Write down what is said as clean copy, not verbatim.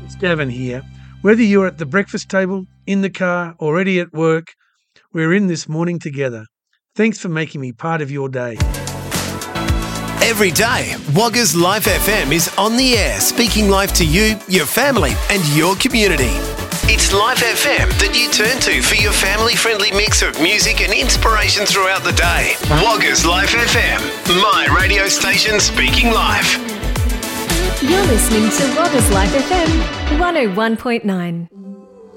It's Gavin here. Whether you're at the breakfast table, in the car, or already at work, we're in this morning together. Thanks for making me part of your day. Every day, Wagga's Life FM is on the air, speaking life to you, your family, and your community. It's Life FM that you turn to for your family-friendly mix of music and inspiration throughout the day. Wagga's Life FM, my radio station speaking life. You're listening to Wagga's Life FM 101.9.